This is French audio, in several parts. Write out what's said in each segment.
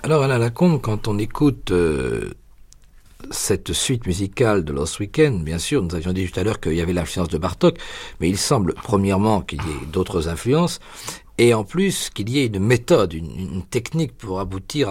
Alors Alain Lacombe, quand on écoute cette suite musicale de Lost Weekend, bien sûr, nous avions dit tout à l'heure qu'il y avait l'influence de Bartók, mais il semble premièrement qu'il y ait d'autres influences, et en plus qu'il y ait une méthode, une technique pour aboutir à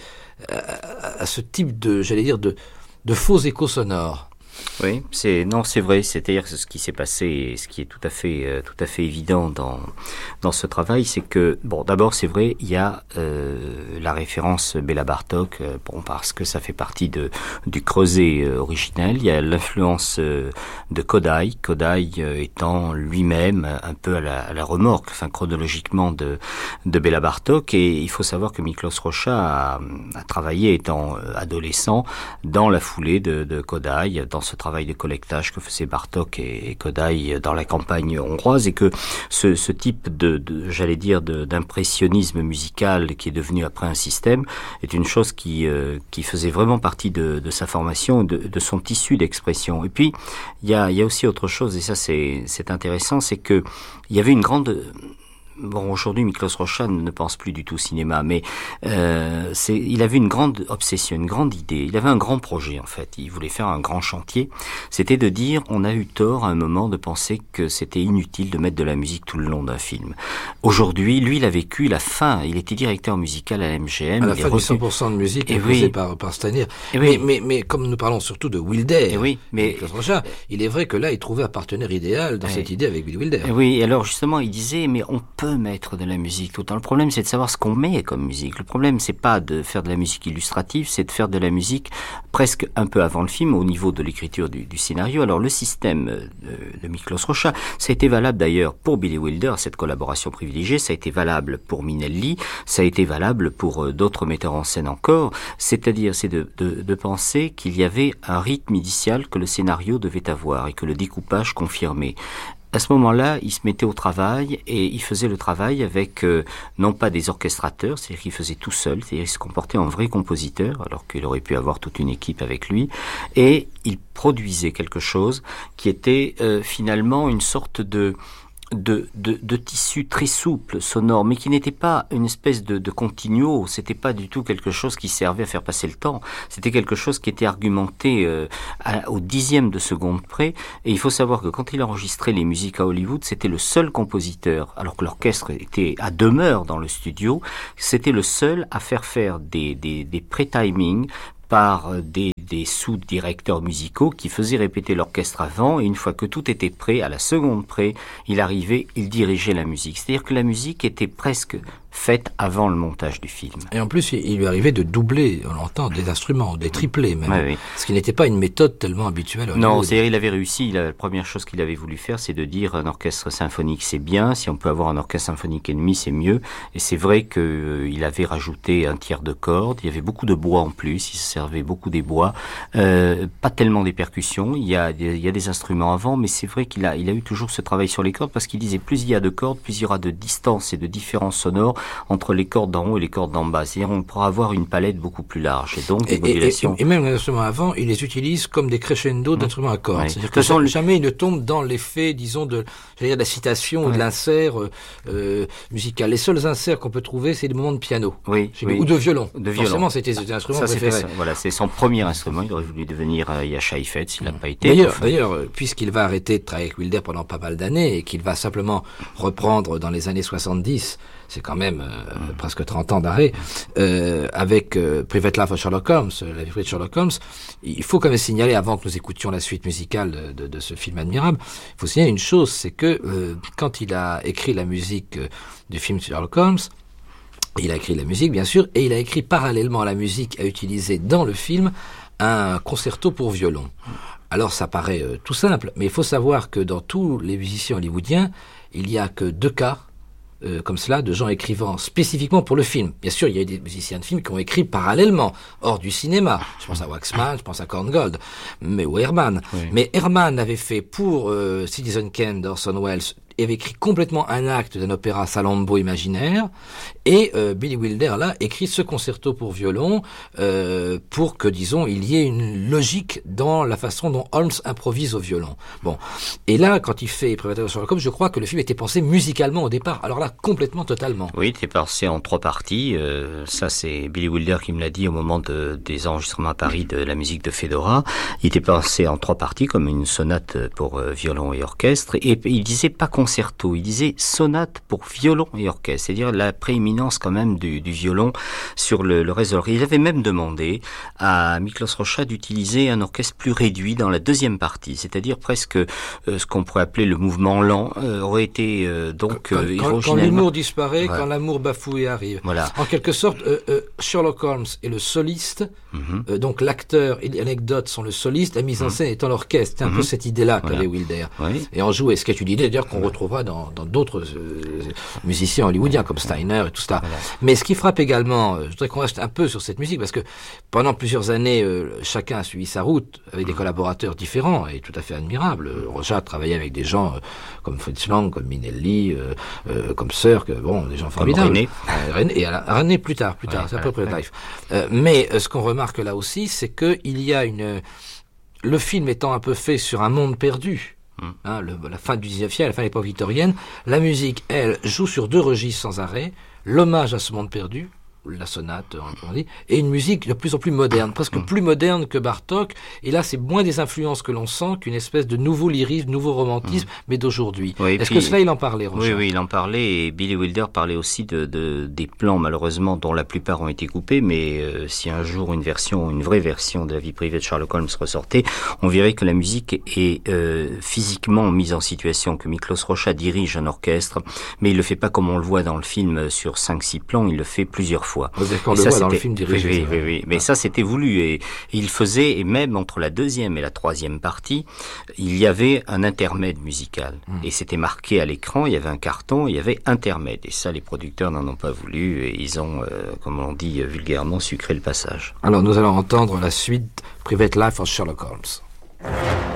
ce type de faux échos sonores. Oui, c'est vrai. C'est-à-dire que ce qui s'est passé, et ce qui est tout à fait évident dans ce travail, c'est que d'abord c'est vrai, il y a la référence Béla Bartók, parce que ça fait partie du creuset originel. Il y a l'influence de Kodály étant lui-même un peu à la remorque, chronologiquement de Béla Bartók. Et il faut savoir que Miklos Rozsa a travaillé étant adolescent dans la foulée de Kodály, dans ce travail de collectage que faisaient Bartók et Kodály dans la campagne hongroise, et que ce type d'impressionnisme musical qui est devenu après un système est une chose qui faisait vraiment partie de sa formation, de son tissu d'expression. Et puis il y a aussi autre chose, et ça c'est intéressant, c'est que il y avait une grande... aujourd'hui, Miklos Rozsa ne pense plus du tout au cinéma, mais il avait une grande obsession, une grande idée. Il avait un grand projet, en fait. Il voulait faire un grand chantier. C'était de dire, on a eu tort à un moment de penser que c'était inutile de mettre de la musique tout le long d'un film. Aujourd'hui, lui, il a vécu la fin. Il était directeur musical à la MGM. À la fin du 100% de musique imposée par Stanier. Mais comme nous parlons surtout de Wilder, Miklos Rozsa, il est vrai que là, il trouvait un partenaire idéal dans cette idée avec Billy Wilder. Oui, et alors justement, il disait, mais on peut mettre de la musique tout le temps. Le problème, c'est de savoir ce qu'on met comme musique. Le problème, c'est pas de faire de la musique illustrative, c'est de faire de la musique presque un peu avant le film, au niveau de l'écriture du scénario. Alors, le système de Miklos Rozsa, ça a été valable d'ailleurs pour Billy Wilder, cette collaboration privilégiée, ça a été valable pour Minelli, ça a été valable pour d'autres metteurs en scène encore. C'est-à-dire, c'est de penser qu'il y avait un rythme initial que le scénario devait avoir et que le découpage confirmait. À ce moment-là, il se mettait au travail et il faisait le travail avec non pas des orchestrateurs, c'est-à-dire qu'il faisait tout seul, c'est-à-dire qu'il se comportait en vrai compositeur, alors qu'il aurait pu avoir toute une équipe avec lui, et il produisait quelque chose qui était finalement une sorte de tissu très souple, sonore, mais qui n'était pas une espèce de continuo. C'était pas du tout quelque chose qui servait à faire passer le temps. C'était quelque chose qui était argumenté au dixième de seconde près. Et il faut savoir que quand il enregistrait les musiques à Hollywood, c'était le seul compositeur, alors que l'orchestre était à demeure dans le studio, c'était le seul à faire des pré-timings par des sous-directeurs musicaux qui faisaient répéter l'orchestre avant, et une fois que tout était prêt, à la seconde près, il arrivait, il dirigeait la musique. C'est-à-dire que la musique était presque faite avant le montage du film. Et en plus, il lui arrivait de doubler, on l'entend, des instruments, des triplés même. Oui. Ce qui n'était pas une méthode tellement habituelle. Non, c'est-à-dire il avait réussi. La première chose qu'il avait voulu faire, c'est de dire un orchestre symphonique, c'est bien. Si on peut avoir un orchestre symphonique et demi, c'est mieux. Et c'est vrai qu'il avait rajouté un tiers de cordes. Il y avait beaucoup de bois en plus. Il se servait beaucoup des bois. Pas tellement des percussions. Il y a des instruments avant, mais c'est vrai qu'il a eu toujours ce travail sur les cordes, parce qu'il disait plus il y a de cordes, plus il y aura de distance et de différences sonores entre les cordes d'en haut et les cordes d'en bas. C'est-à-dire on pourra avoir une palette beaucoup plus large. Et donc, des modulations. Et même les instruments avant, il les utilise comme des crescendo d'instruments à cordes. Oui. C'est-à-dire que jamais il ne tombe dans l'effet, disons, de la citation ou de l'insert musical. Les seuls inserts qu'on peut trouver, c'est des moments de piano. Ou de violon. Forcément, c'était ses instruments préférés. Voilà, c'est son premier instrument. Il aurait voulu devenir Jascha Heifetz, s'il n'a pas été. D'ailleurs, puisqu'il va arrêter de travailler avec Wilder pendant pas mal d'années et qu'il va simplement reprendre dans les années 70, c'est quand même presque 30 ans d'arrêt, avec Private Life of Sherlock Holmes, la vie de Sherlock Holmes, il faut quand même signaler, avant que nous écoutions la suite musicale de ce film admirable, il faut signaler une chose, c'est que quand il a écrit la musique du film Sherlock Holmes, il a écrit la musique, bien sûr, et il a écrit parallèlement à la musique à utiliser dans le film un concerto pour violon. Alors ça paraît tout simple, mais il faut savoir que dans tous les musiciens hollywoodiens, il n'y a que 2 cas comme cela, de gens écrivant spécifiquement pour le film. Bien sûr, il y a des musiciens de film qui ont écrit parallèlement, hors du cinéma. Je pense à Waxman, je pense à Korngold, ou Herman. Oui. Mais Herman avait fait pour Citizen Kane d'Orson Welles avait écrit complètement un acte d'un opéra Salammbô imaginaire, et Billy Wilder là écrit ce concerto pour violon pour que, disons, il y ait une logique dans la façon dont Holmes improvise au violon. Bon, et là, quand il fait Private Life of Sherlock Holmes, je crois que le film était pensé musicalement au départ. Alors là, complètement, totalement. Oui, il était pensé en 3 parties. Ça, c'est Billy Wilder qui me l'a dit au moment des enregistrements à Paris de la musique de Fedora. Il était pensé en 3 parties, comme une sonate pour violon et orchestre. Et il disait pas concerto, il disait sonate pour violon et orchestre. C'est-à-dire la prééminence quand même du violon sur le reste de l'orchestre. Il avait même demandé à Miklos Rozsa d'utiliser un orchestre plus réduit dans la 2e partie. C'est-à-dire presque ce qu'on pourrait appeler le mouvement lent aurait été quand l'humour disparaît, quand l'amour bafoué arrive. Voilà. En quelque sorte, Sherlock Holmes est le soliste, donc l'acteur et l'anecdote sont le soliste, la mise en scène étant l'orchestre. C'est un peu cette idée-là qu'avait Wilder. Oui. Et on jouait, ce qui est une idée d'ailleurs qu'on retrouvera dans d'autres musiciens hollywoodiens comme Steiner et tout ça. Voilà. Mais ce qui frappe également, je voudrais qu'on reste un peu sur cette musique, parce que pendant plusieurs années, chacun a suivi sa route avec des collaborateurs différents et tout à fait admirables. Rozsa travaillait avec des gens comme Fritz Lang, comme Minelli, comme Sir, des gens formidables. René, et René plus tard, c'est à peu près Life. Mais ce qu'on remarque là aussi, c'est que il y a le film étant un peu fait sur un monde perdu. La fin du 19e siècle, la fin de l'époque victorienne, la musique, elle, joue sur 2 registres sans arrêt, l'hommage à ce monde perdu, la sonate, on dit, et une musique de plus en plus moderne, presque plus moderne que Bartók, et là c'est moins des influences que l'on sent qu'une espèce de nouveau lyrisme, nouveau romantisme, mais d'aujourd'hui. Oui, Est-ce que cela, il en parlait, Rozsa? Oui, il en parlait, et Billy Wilder parlait aussi des plans, malheureusement, dont la plupart ont été coupés, mais si un jour une vraie version de la vie privée de Sherlock Holmes ressortait, on verrait que la musique est physiquement mise en situation, que Miklos Rozsa dirige un orchestre, mais il le fait pas comme on le voit dans le film sur 5-6 plans, il le fait plusieurs fois. On le voit dans le film dirigé. Oui. Mais ça, c'était voulu. Et il faisait, et même entre la 2e et la 3e partie, il y avait un intermède musical. Et c'était marqué à l'écran, il y avait un carton, il y avait intermède. Et ça, les producteurs n'en ont pas voulu. Et ils ont, comme on dit vulgairement, sucré le passage. Alors, nous allons entendre la suite Private Life of Sherlock Holmes.